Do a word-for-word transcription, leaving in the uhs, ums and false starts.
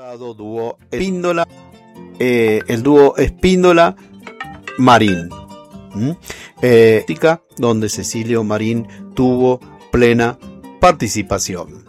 Dúo Espíndola, eh, el dúo Espíndola Marín, ¿Mm? eh, donde Cecilio Marín tuvo plena participación.